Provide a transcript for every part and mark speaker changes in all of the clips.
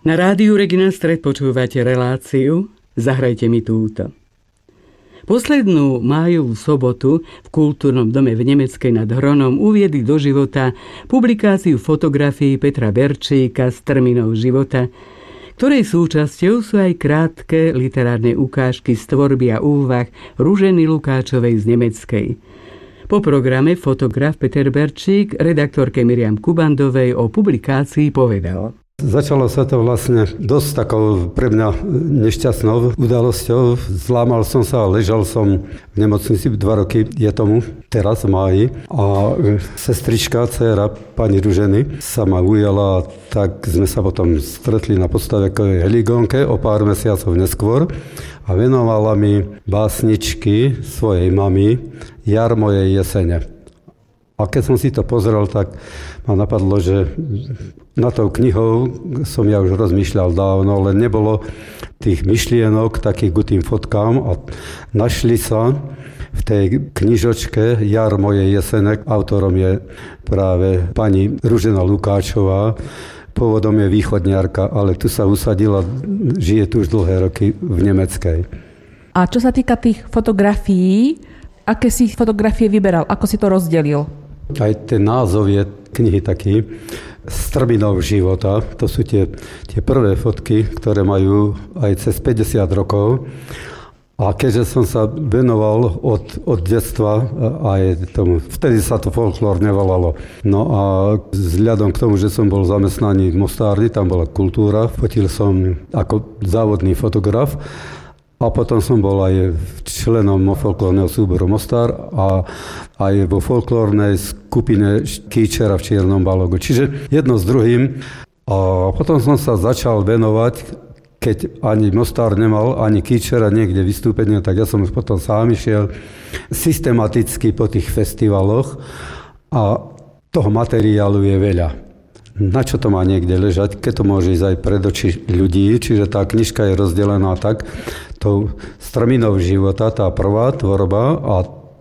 Speaker 1: Na rádiu Regina Stred počúvate reláciu Zahrajte mi túto. Poslednú májovú sobotu v Kultúrnom dome v Nemeckej nad Hronom uviedli do života publikáciu fotografií Petra Berčíka z termínov života, ktorej súčasťou sú aj krátke literárne ukážky z tvorby a úvah Ruženy Lukáčovej z Nemeckej. Po programe fotograf Peter Berčík redaktorke Miriam Kubandovej o publikácii povedal:
Speaker 2: Začalo sa to vlastne dosť takou pre mňa nešťastnou udalosťou. Zlámal som sa a ležal som v nemocnici 2 roky, je tomu teraz v máji. A sestrička, dcéra pani Ruženy sa ma ujala, tak sme sa potom stretli na podstavekovej heligónke o pár mesiacov neskôr a venovala mi básničky svojej mamy Jar mojej jesene. A keď som si to pozrel, tak ma napadlo, že na tou knihou som ja už rozmýšľal dávno, len nebolo tých myšlienok takých k tým fotkám a našli sa v tej knižočke Jar mojej jesene. Autorom je práve pani Ružena Lukáčová, pôvodom je východniarka, ale tu sa usadila, žije tu už dlhé roky v Nemeckej.
Speaker 3: A čo sa týka tých fotografií, aké si fotografie vyberal, ako si to rozdelil?
Speaker 2: Aj ten názov je knihy taký z termínov života. To sú tie prvé fotky, ktoré majú aj cez 50 rokov. A keďže som sa venoval od detstva aj tomu, vtedy sa to folklór nevolalo. No a vzhľadom k tomu, že som bol zamestnaný v Mostárni, tam bola kultúra, fotil som ako závodný fotograf. A potom som bol aj členom folklórneho súboru Mostar a aj vo folklórnej skupine Kýčera v Čiernom Balogu. Čiže jedno s druhým. A potom som sa začal venovať, keď ani Mostar nemal, ani Kýčera niekde vystúpenia, tak ja som už potom sám išiel systematicky po tých festivaloch a toho materiálu je veľa. Na čo to má niekde ležať, keď to môže ísť aj pred oči ľudí, čiže tá knižka je rozdelená tak, tou strminou života, tá prvá tvorba a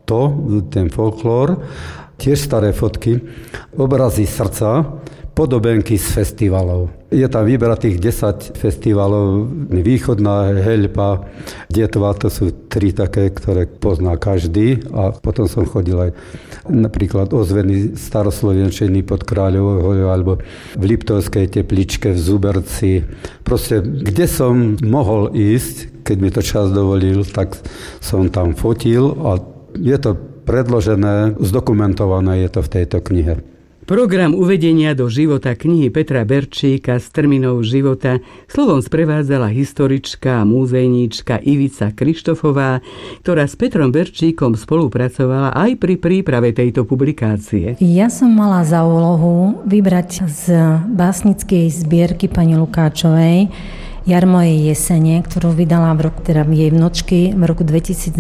Speaker 2: ten folklór, tiež staré fotky, obrazy srdca, podobenky z festivalov. Je tam vybratých 10 festivalov, Východná, Heľpa, Detva, to sú 3 také, ktoré pozná každý a potom som chodil aj napríklad ozvený staroslovenčiny pod Kráľovou alebo v Liptovskej Tepličke, v Zuberci. Proste, kde som mohol ísť, keď mi to čas dovolil, tak som tam fotil a je to predložené, zdokumentované je to v tejto knihe.
Speaker 1: Program uvedenia do života knihy Petra Berčíka z termínov života slovom sprevádzala historička a múzejníčka Ivica Krištofová, ktorá s Petrom Berčíkom spolupracovala aj pri príprave tejto publikácie.
Speaker 4: Ja som mala za úlohu vybrať z básnickej zbierky pani Lukáčovej Jar mojej jesene, ktorú vydala jej vnočky v roku 2022,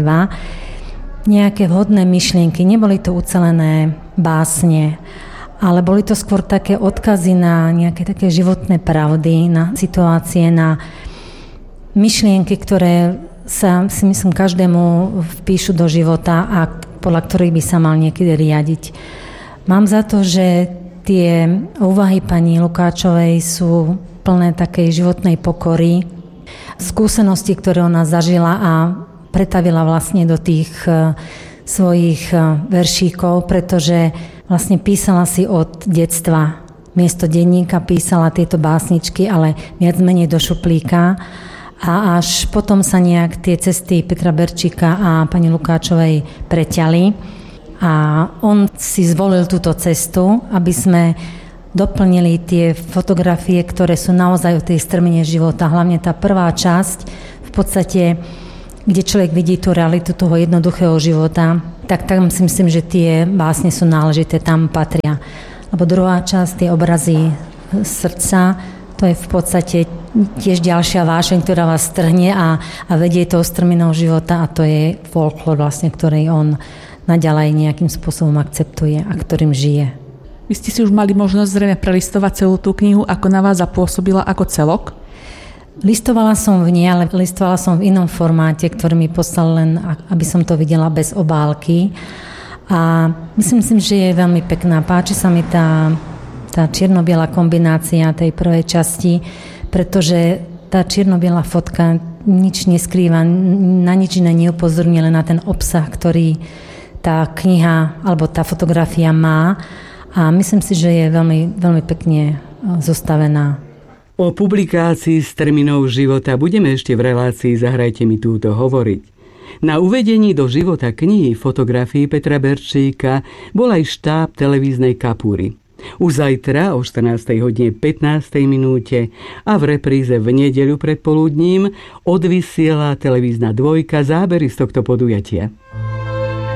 Speaker 4: nejaké vhodné myšlienky. Neboli to ucelené básne, ale boli to skôr také odkazy na nejaké také životné pravdy, na situácie, na myšlienky, ktoré sa, si myslím, každému vpíšu do života a podľa ktorých by sa mal niekedy riadiť. Mám za to, že tie úvahy pani Lukáčovej sú plné takej životnej pokory, skúsenosti, ktoré ona zažila a pretavila vlastne do tých svojich veršíkov, pretože vlastne písala si od detstva. Miesto denníka písala tieto básničky, ale viac menej do šuplíka. A až potom sa nejak tie cesty Petra Berčíka a pani Lukáčovej preťali. A on si zvolil túto cestu, aby sme doplnili tie fotografie, ktoré sú naozaj o tej strmine života. Hlavne tá prvá časť, v podstate kde človek vidí tú realitu toho jednoduchého života, tak tam si myslím, že tie básne sú náležité, tam patria. Lebo druhá časť, tie obrazy srdca, to je v podstate tiež ďalšia vášeň, ktorá vás strhne a vedie tou strminou života a to je folklór vlastne, ktorý on naďalej nejakým spôsobom akceptuje a ktorým žije.
Speaker 3: Vy ste si už mali možnosť zrejme prelistovať celú tú knihu, ako na vás zapôsobila ako celok?
Speaker 4: Listovala som v nej, ale listovala som v inom formáte, ktorý mi poslal len, aby som to videla bez obálky. A myslím si, že je veľmi pekná. Páči sa mi tá tá čierno-biela kombinácia tej prvej časti, pretože tá čierno-biela fotka nič neskrýva, na nič iné neupozorňuje, len na ten obsah, ktorý tá kniha alebo tá fotografia má. A myslím si, že je veľmi, veľmi pekne zostavená.
Speaker 1: O publikácii z termínov života budeme ešte v relácii Zahrajte mi túto hovoriť. Na uvedení do života knihy fotografií Petra Berčíka bol aj štáb televíznej Kapúry. Už zajtra o 14:15 a v repríze v nedeľu predpoludním odvysiela televízna Dvojka zábery z tohto podujatia.